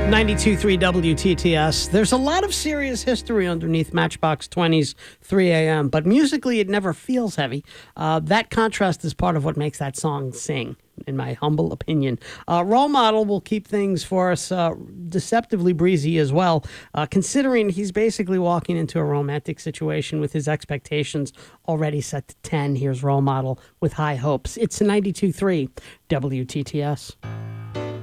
92.3 WTTS. There's a lot of serious history underneath Matchbox 20's 3 a.m., but musically it never feels heavy. That contrast is part of what makes that song sing, in my humble opinion. Role Model will keep things for us deceptively breezy as well, considering he's basically walking into a romantic situation with his expectations already set to 10. Here's Role Model with High Hopes. It's 92.3 WTTS.